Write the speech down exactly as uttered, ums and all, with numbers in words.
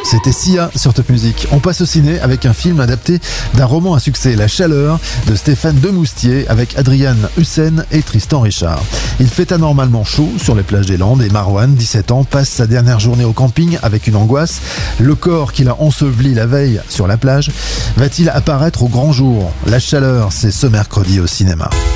C'était Sia sur Top Music. On passe au ciné avec un film adapté d'un roman à succès, La Chaleur, de Stéphane Demoustier, avec Adriane Hussein et Tristan Richard. Il fait anormalement chaud sur les plages des Landes et Marwan, dix-sept ans, passe sa dernière journée au camping avec une angoisse. Le corps qu'il a enseveli la veille sur la plage va-t-il apparaître au grand jour? La Chaleur, c'est ce mercredi au cinéma.